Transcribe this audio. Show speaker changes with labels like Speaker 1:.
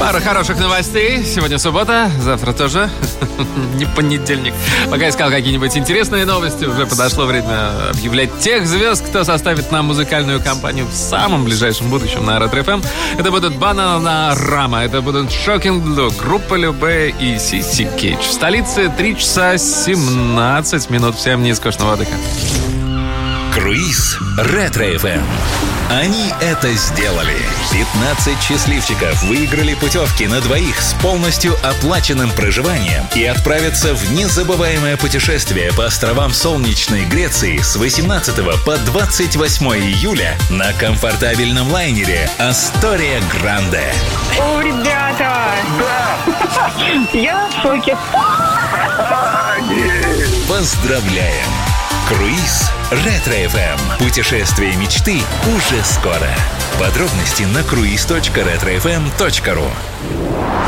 Speaker 1: Пара хороших новостей. Сегодня суббота, завтра тоже. Не понедельник. Пока искал какие-нибудь интересные новости, уже подошло время объявлять тех звезд, кто составит нам музыкальную компанию в самом ближайшем будущем на Ретро-ФМ. Это будут Бананарама, это будут Shocking Blue, группа Любэ и Сиси Кейдж. В столице 3 часа 17 минут. Всем нескучного отдыха.
Speaker 2: Круиз Ретро-ФМ. Они это сделали. 15 счастливчиков выиграли путевки на двоих с полностью оплаченным проживанием и отправятся в незабываемое путешествие по островам солнечной Греции с 18 по 28 июля на комфортабельном лайнере «Астория Гранде».
Speaker 3: О, ребята! Да! Я в шоке.
Speaker 2: Поздравляем! Круиз Ретро-ФМ. Путешествие мечты уже скоро. Подробности на cruise.retrofm.ru.